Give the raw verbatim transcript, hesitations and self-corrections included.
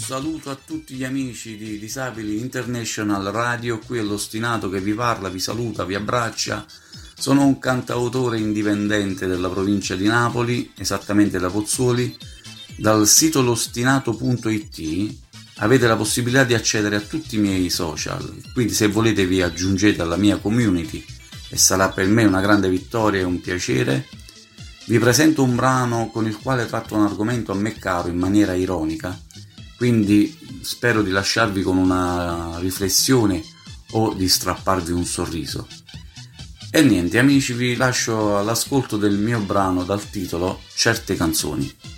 saluto a tutti gli amici di Disabili International Radio, qui è l'ostinato che vi parla, vi saluta, vi abbraccia. Sono un cantautore indipendente della provincia di Napoli, esattamente da Pozzuoli. Dal sito lostinato punto it avete la possibilità di accedere a tutti i miei social, quindi se volete vi aggiungete alla mia community e sarà per me una grande vittoria e un piacere. Vi presento un brano con il quale tratto un argomento a me caro in maniera ironica, quindi spero di lasciarvi con una riflessione o di strapparvi un sorriso. E niente amici, vi lascio all'ascolto del mio brano dal titolo Certe canzoni.